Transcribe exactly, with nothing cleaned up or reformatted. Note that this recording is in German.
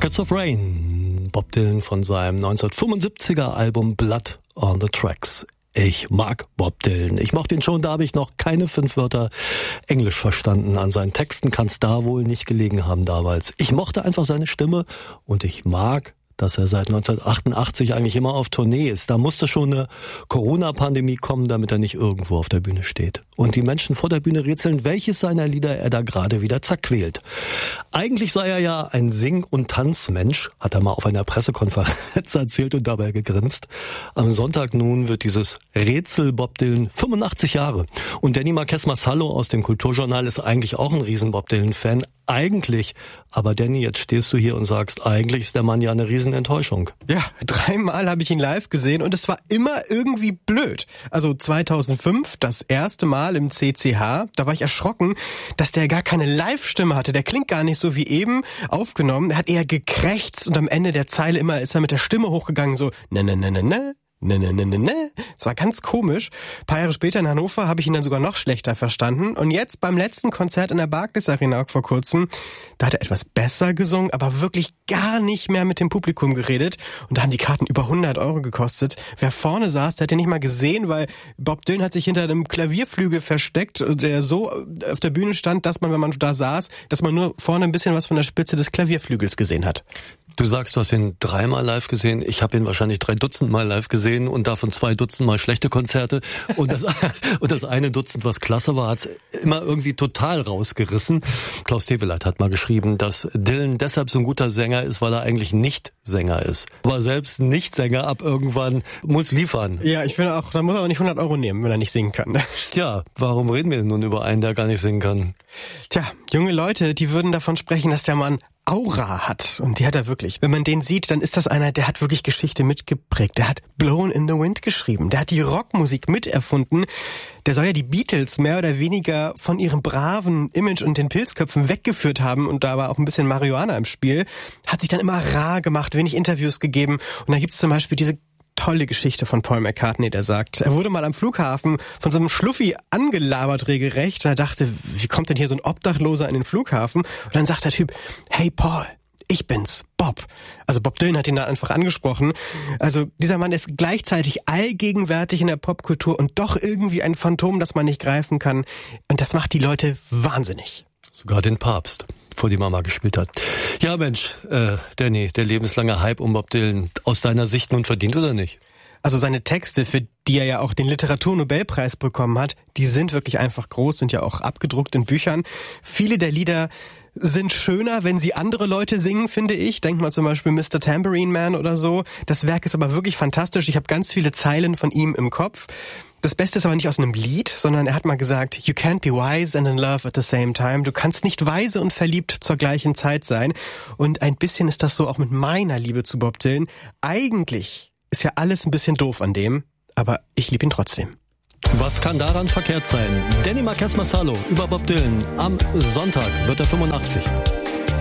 Buckets of Rain, Bob Dylan von seinem neunzehnhundertfünfundsiebziger Album Blood on the Tracks. Ich mag Bob Dylan. Ich mochte ihn schon, da habe ich noch keine fünf Wörter Englisch verstanden. An seinen Texten kann es da wohl nicht gelegen haben damals. Ich mochte einfach seine Stimme und ich mag, dass er seit neunzehnhundertachtundachtzig eigentlich immer auf Tournee ist. Da musste schon eine Corona-Pandemie kommen, damit er nicht irgendwo auf der Bühne steht. Und die Menschen vor der Bühne rätseln, welches seiner Lieder er da gerade wieder zerquält. Eigentlich sei er ja ein Sing- und Tanzmensch, hat er mal auf einer Pressekonferenz erzählt und dabei gegrinst. Am Sonntag nun wird dieses Rätsel Bob Dylan fünfundachtzig Jahre. Und Danny Marques Masallo aus dem Kulturjournal ist eigentlich auch ein riesen Bob Dylan-Fan. Eigentlich. Aber Danny, jetzt stehst du hier und sagst, eigentlich ist der Mann ja eine Riesenenttäuschung. Ja, dreimal habe ich ihn live gesehen und es war immer irgendwie blöd. Also zweitausendfünf, das erste Mal im C C H, da war ich erschrocken, dass der gar keine Live-Stimme hatte. Der klingt gar nicht so wie eben aufgenommen. Er hat eher gekrächzt und am Ende der Zeile immer ist er mit der Stimme hochgegangen, so ne ne ne ne ne. Ne, ne, ne, ne, ne. Das war ganz komisch. Ein paar Jahre später in Hannover habe ich ihn dann sogar noch schlechter verstanden. Und jetzt beim letzten Konzert in der Barclays Arena vor kurzem, da hat er etwas besser gesungen, aber wirklich gar nicht mehr mit dem Publikum geredet. Und da haben die Karten über hundert Euro gekostet. Wer vorne saß, der hat ihn nicht mal gesehen, weil Bob Dylan hat sich hinter einem Klavierflügel versteckt, der so auf der Bühne stand, dass man, wenn man da saß, dass man nur vorne ein bisschen was von der Spitze des Klavierflügels gesehen hat. Du sagst, du hast ihn dreimal live gesehen. Ich habe ihn wahrscheinlich drei Dutzend Mal live gesehen und davon zwei Dutzend Mal schlechte Konzerte. Und das, und das eine Dutzend, was klasse war, hat's immer irgendwie total rausgerissen. Klaus Teweleit hat mal geschrieben, dass Dylan deshalb so ein guter Sänger ist, weil er eigentlich nicht Sänger ist. Aber selbst Nicht-Sänger ab irgendwann muss liefern. Ja, ich finde auch, da muss er auch nicht hundert Euro nehmen, wenn er nicht singen kann. Tja, warum reden wir denn nun über einen, der gar nicht singen kann? Tja, junge Leute, die würden davon sprechen, dass der Mann Aura hat. Und die hat er wirklich. Wenn man den sieht, dann ist das einer, der hat wirklich Geschichte mitgeprägt. Der hat Blown in the Wind geschrieben. Der hat die Rockmusik miterfunden. Der soll ja die Beatles mehr oder weniger von ihrem braven Image und den Pilzköpfen weggeführt haben. Und da war auch ein bisschen Marihuana im Spiel. Hat sich dann immer rar gemacht, wenig Interviews gegeben. Und da gibt's zum Beispiel diese tolle Geschichte von Paul McCartney, der sagt, er wurde mal am Flughafen von so einem Schluffi angelabert regelrecht und er dachte, wie kommt denn hier so ein Obdachloser in den Flughafen? Und dann sagt der Typ, hey Paul, ich bin's, Bob. Also Bob Dylan hat ihn da einfach angesprochen. Also dieser Mann ist gleichzeitig allgegenwärtig in der Popkultur und doch irgendwie ein Phantom, das man nicht greifen kann. Und das macht die Leute wahnsinnig. Sogar den Papst, vor dem er mal gespielt hat. Ja Mensch, äh, Danny, der lebenslange Hype um Bob Dylan, aus deiner Sicht nun verdient oder nicht? Also seine Texte, für die er ja auch den Literaturnobelpreis bekommen hat, die sind wirklich einfach groß, sind ja auch abgedruckt in Büchern. Viele der Lieder sind schöner, wenn sie andere Leute singen, finde ich. Denk mal zum Beispiel Mister Tambourine Man oder so. Das Werk ist aber wirklich fantastisch. Ich habe ganz viele Zeilen von ihm im Kopf. Das Beste ist aber nicht aus einem Lied, sondern er hat mal gesagt, you can't be wise and in love at the same time. Du kannst nicht weise und verliebt zur gleichen Zeit sein. Und ein bisschen ist das so auch mit meiner Liebe zu Bob Dylan. Eigentlich ist ja alles ein bisschen doof an dem, aber ich liebe ihn trotzdem. Was kann daran verkehrt sein? Danny Marques Masallo über Bob Dylan. Am Sonntag wird er fünfundachtzig.